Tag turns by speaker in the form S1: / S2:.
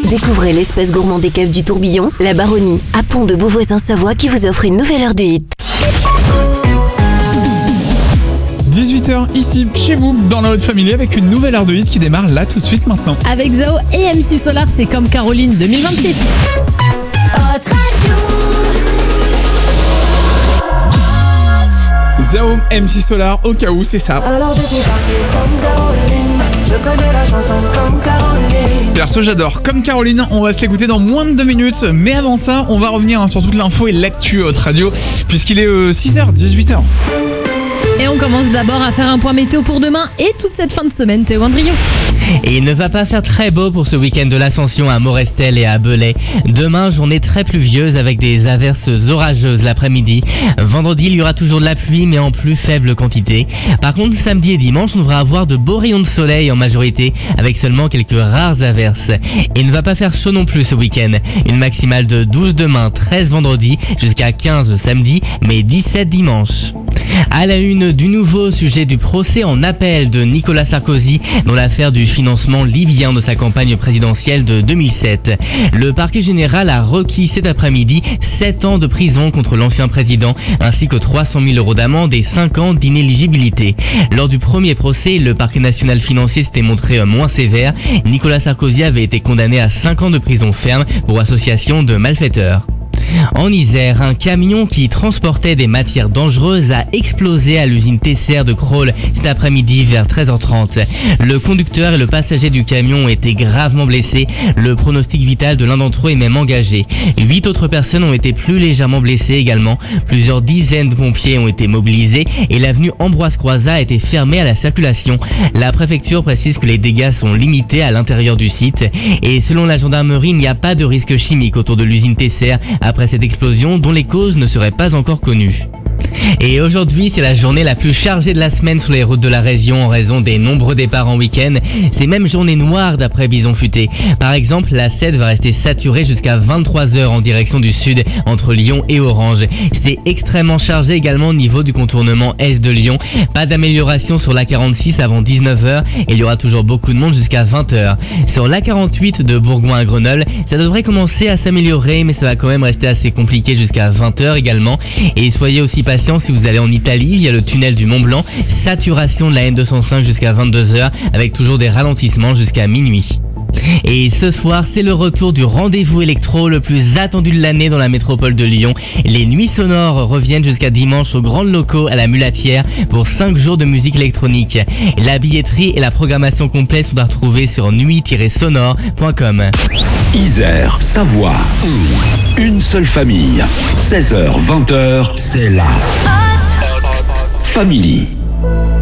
S1: Découvrez l'espace gourmand des caves du Tourbillon, la Baronnie, à Pont de Beauvoisin-Savoie qui vous offre une nouvelle heure de hit.
S2: 18h ici, chez vous, dans la Haute Family, avec une nouvelle heure de hit qui démarre là tout de suite maintenant.
S3: Avec Zao et MC Solar, c'est Comme Caroline 2026.
S2: Zao, MC Solar, au cas où, c'est ça.
S4: Alors je suis parti comme Caroline, je connais la chanson comme Caroline.
S2: Perso, j'adore. Comme Caroline, on va se l'écouter dans moins de 2 minutes. Mais avant ça, on va revenir sur toute l'info et l'actu Haute Radio, puisqu'il est 6h, 18h.
S3: Et on commence d'abord à faire un point météo pour demain et toute cette fin de semaine, Théo Andriot.
S5: Et il ne va pas faire très beau pour ce week-end de l'Ascension à Morestel et à Belay. Demain, journée très pluvieuse avec des averses orageuses l'après-midi. Vendredi, il y aura toujours de la pluie mais en plus faible quantité. Par contre, samedi et dimanche, on devra avoir de beaux rayons de soleil en majorité avec seulement quelques rares averses. Et il ne va pas faire chaud non plus ce week-end. Une maximale de 12 demain, 13 vendredi, jusqu'à 15 samedi, mais 17 dimanche. À la une du nouveau sujet du procès en appel de Nicolas Sarkozy dans l'affaire du financement libyen de sa campagne présidentielle de 2007. Le parquet général a requis cet après-midi 7 ans de prison contre l'ancien président ainsi que 300 000 € d'amende et 5 ans d'inéligibilité. Lors du premier procès, le parquet national financier s'était montré moins sévère. Nicolas Sarkozy avait été condamné à 5 ans de prison ferme pour association de malfaiteurs. En Isère, un camion qui transportait des matières dangereuses a explosé à l'usine Tesser de Crolles cet après-midi vers 13h30. Le conducteur et le passager du camion ont été gravement blessés. Le pronostic vital de l'un d'entre eux est même engagé. 8 autres personnes ont été plus légèrement blessées également. Plusieurs dizaines de pompiers ont été mobilisés et l'avenue Ambroise Croizat a été fermée à la circulation. La préfecture précise que les dégâts sont limités à l'intérieur du site. Et selon la gendarmerie, il n'y a pas de risque chimique autour de l'usine Tesser après cette explosion dont les causes ne seraient pas encore connues. Et aujourd'hui, c'est la journée la plus chargée de la semaine sur les routes de la région en raison des nombreux départs en week-end. C'est même journée noire d'après Bison Futé. Par exemple, la 7 va rester saturée jusqu'à 23h en direction du sud entre Lyon et Orange. C'est extrêmement chargé également au niveau du contournement est de Lyon. Pas d'amélioration sur la 46 avant 19h et il y aura toujours beaucoup de monde jusqu'à 20h. Sur la 48 de Bourgoin à Grenoble, ça devrait commencer à s'améliorer mais ça va quand même rester assez compliqué jusqu'à 20h également. Et soyez aussi patients si vous allez en Italie via le tunnel du Mont Blanc, saturation de la N205 jusqu'à 22h avec toujours des ralentissements jusqu'à minuit. Et ce soir, c'est le retour du rendez-vous électro le plus attendu de l'année dans la métropole de Lyon. Les nuits sonores reviennent jusqu'à dimanche aux grands locaux à la Mulatière pour 5 jours de musique électronique. La billetterie et la programmation complète sont à retrouver sur nuit-sonore.com.
S6: Isère, Savoie, une seule famille, 16h, 20h, c'est la Haute Family.